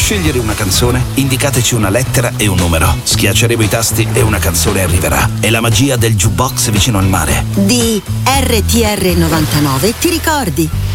scegliere una canzone, indicateci una lettera e un numero. Schiacceremo i tasti e una canzone arriverà. È la magia del jukebox vicino al mare. Di RTR 99 ti ricordi?